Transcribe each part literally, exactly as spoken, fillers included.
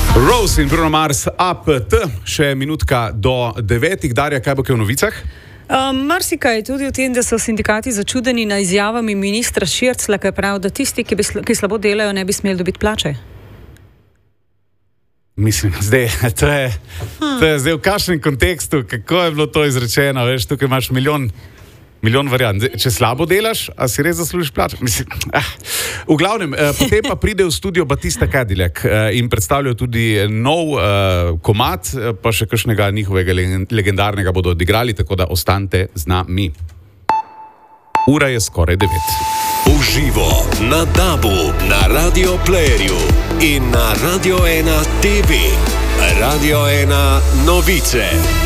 Rose in Bruno Mars, A P T, še minutka do devetih. Darja, kaj bo kaj v novicah? Um, Marsikaj tudi v tem, da so sindikati začudeni na izjavami ministra Širclja, ki pravi, da tisti, ki, bi, ki slabo delajo, ne bi smeli dobiti plače. Mislim, zdaj, to je, to je zdaj v kakšnem kontekstu, kako je bilo to izrečeno, veš, tukaj imaš milijon, milijon variant. Če slabo delaš, a si res zaslužiš plačo? Mislim, ah. V glavnem, eh, potem pa pride v studio Batista Cadillac eh, in predstavljajo tudi nov eh, komad, eh, pa še kakšnega njihovega legendarnega bodo odigrali, tako da ostanite z nami. Ura je skoraj devet. Uživo na Dabu, na Radio Playerju in na Radio ena T V. Radio ena novice.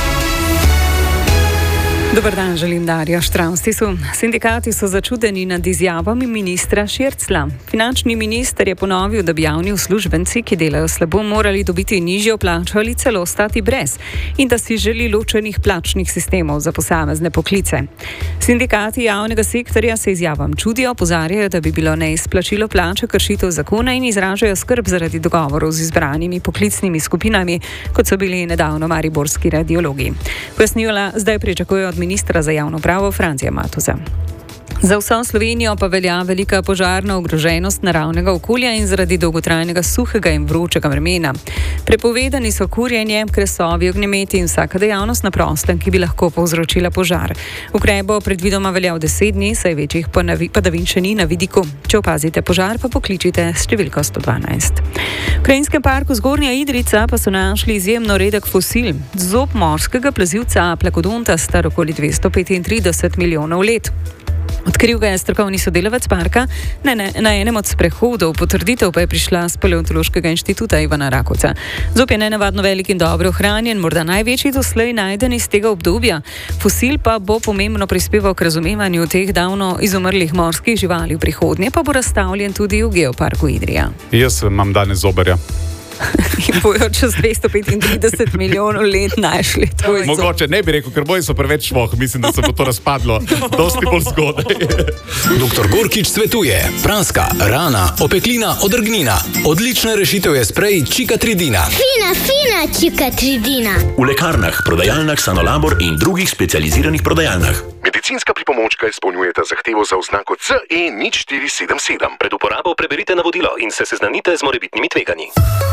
Dobar dan, želim Darja Štravstisu. Sindikati so začudeni nad izjavami ministra Širclja. Finančni minister je ponovil, da bi javni uslužbenci, ki delajo slabo, morali dobiti nižjo plačo ali celo ostati brez in da si želi ločenih plačnih sistemov za posamezne poklice. Sindikati javnega sektorja se izjavam čudijo, opozarjajo, da bi bilo neizplačilo plače kršitev zakona in izražajo skrb zaradi dogovorov z izbranimi poklicnimi skupinami, kot so bili nedavno mariborski radiologi. Pojasnila zdaj pričakujejo od ministra za javno pravo Francija Matuza. Za vso Slovenijo pa velja velika požarna ogroženost naravnega okolja in zaradi dolgotrajnega suhega in vročega vremena. Prepovedani so kurjenje, kresovi, ognjemeti in vsaka dejavnost na prostem, ki bi lahko povzročila požar. Ukrep bo predvidoma veljal deset dni, saj večjih padavin še ni na vidiku. Če opazite požar, pa pokličite s številko sto dvanajst. V Krajinskem parku Zgornja Idrijca pa so našli izjemno redek fosil. Zob morskega plazilca Plakodonta star okoli dvesto petintrideset milijonov let. Odkril ga je strokovni sodelavec parka na, ne, na enem od sprehodov, potrditev pa je prišla z Paleontološkega inštituta Ivana Rakovca. Zob je nenavadno velik in dobro ohranjen, morda največji doslej najden iz tega obdobja. Fosil pa bo pomembno prispeval k razumevanju teh davno izumrlih morskih živali v prihodnje, pa bo razstavljen tudi v Geoparku Idrija. Jaz imam danes zobarja. In bojo čez dvesto petintrideset milijonov let našli. Mogoče ne bi rekel, ker boji so preveč švoh. Mislim, da se bo to razpadlo dosti bolj zgodaj. Doktor Gorkič svetuje: praska, rana, opeklina, odrgnina. Odlična rešitev je sprej Čikatridina. Fina, fina Čikatridina. V lekarnah, prodajalnah Sanolabor in drugih specializiranih prodajalnah. Medicinska pripomočka izpolnjujeta zahtevo za oznako C E nič štiri sedem sedem. Pred uporabo preberite navodilo in se seznanite z morebitnimi tveganji.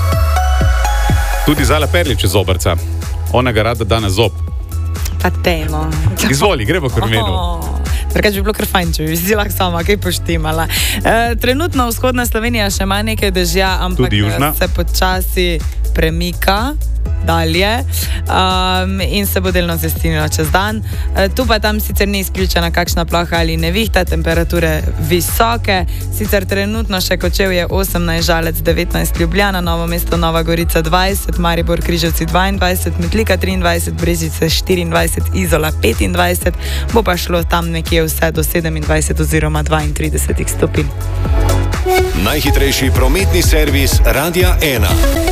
Tudi Zala Perlič je zobrca. Ona ga rada da na zob. Pa temo. Izvoli, gremo k vremenu. Drugač bi bilo kar fajn, če bi si lahko sama kaj poštimala. E, trenutno vzhodna Slovenija še ima nekaj dežja, ampak se počasi premika dalje um, in se bo delno zjasnilo čez dan. E, tu pa tam sicer ni izključena kakšna ploha ali nevihta, temperature visoke. Sicer trenutno še Kočevje osemnajst, Žalec devetnajst, Ljubljana, Novo mesto, Nova Gorica dvajset, Maribor, Križevci dvaindvajset, Metlika triindvajset, Brežice štiriindvajset, Izola petindvajset, bo pa šlo tam nekje vse do sedemindvajset oziroma dvaintrideset stopinj. Najhitrejši prometni servis Radia ena.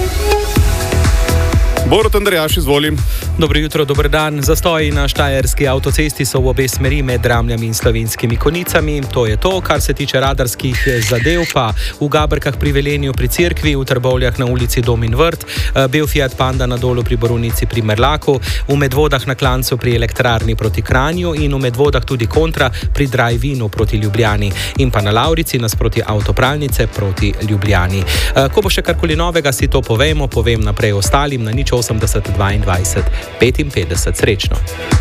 Borut Andrejaš, izvolim. Dobro jutro, dober dan. Zastoji na štajerski avtocesti so v obe smeri med Dramljami in Slovenskimi Konjicami. To je to, kar se tiče radarskih zadev, pa v Gabrkah pri Velenju pri Cerkvi, v Trbovljah na ulici Dom in Vrt, bel Fiat Panda na Dolu pri Borovnici pri Merlaku, v Medvodah na Klancu pri Elektrarni proti Kranju in v Medvodah tudi kontra pri Drive-inu proti Ljubljani in pa na Lavrici nasproti Avtopralnice proti Ljubljani. Ko bo še karkoli novega, si to povemo, povem naprej ostalim na nič osemdeset dvaindvajset petinpetdeset. Srečno.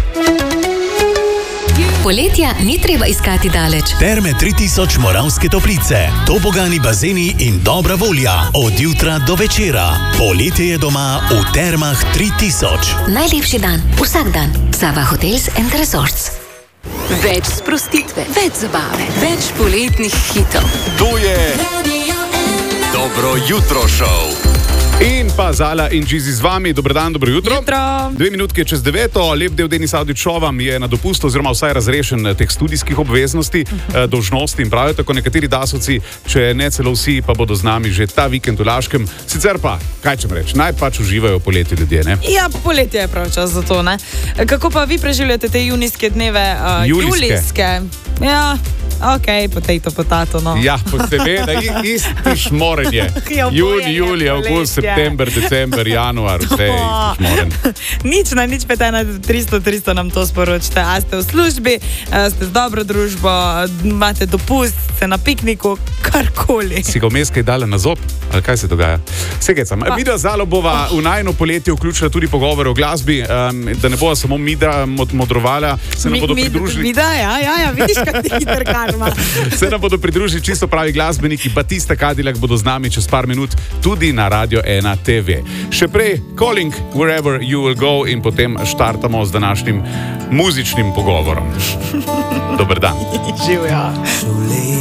Poletja ni treba iskati daleč. Terme tri tisoč Moravske Toplice. Tobogani bazeni in dobra volja. Od jutra do večera. Poletje je doma v Termah tri tisoč. Najlepši dan, vsak dan. Sava Hotels and Resorts. Več sprostitve, več zabave, več poletnih hitov. To je Dobro jutro šov. In pa Zala in Džizi z vami. Dobar dan, dobro jutro. Jutro. Dve minutke čez deveto. Lep del Denis Avdić Šovam je na dopustu oziroma vsaj razrešen teh studijskih obveznosti, uh-huh. dolžnosti in pravijo tako nekateri dasovci, če ne celo vsi, pa bodo z nami že ta vikend v Laškem. Sicer pa, kaj čem reči, naj pač uživajo poletje ljudje, ne? Ja, poletje je prav čas za to, ne? Kako pa vi preživljate te junijske dneve? Uh, Julijske. Julijske. Ja, ok, potato, potato, no. Ja, pa seveda, i- isti šmoren je. Ja, oboje Juni, je julij, avgust, poletje. september, december, januar, vse je Oh. isti šmoren. Nič na nič, pet ena tristo tristo nam to sporočite. A ste v službi, a ste z dobro družbo, imate dopust, ste na pikniku, karkoli. Si ga vmes kaj dala na zob? Ali kaj se dogaja? Segecam. Vida Zalo bova v najno poletje vključila tudi pogovore o glasbi, um, da ne bo samo Mida mod modrovala, se nam Mi, bodo mi, pridružili. mi da, ja, ja, ja, vidiš, kaj ti hiter karma. Se nam bodo pridružili čisto pravi glasbeniki, Batista Cadillac bodo z nami čez par minut tudi na Radio ena T V. Še prej Calling Wherever You Will Go in potem štartamo z današnjim muzičnim pogovorom. Dober dan. Živja.